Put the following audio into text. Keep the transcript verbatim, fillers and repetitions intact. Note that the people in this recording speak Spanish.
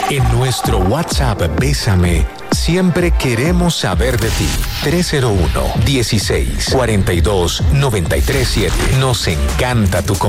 En nuestro WhatsApp Bésame, siempre queremos saber de ti. tres cero uno, dieciséis, cuarenta y dos, noventa y tres siete. Nos encanta tu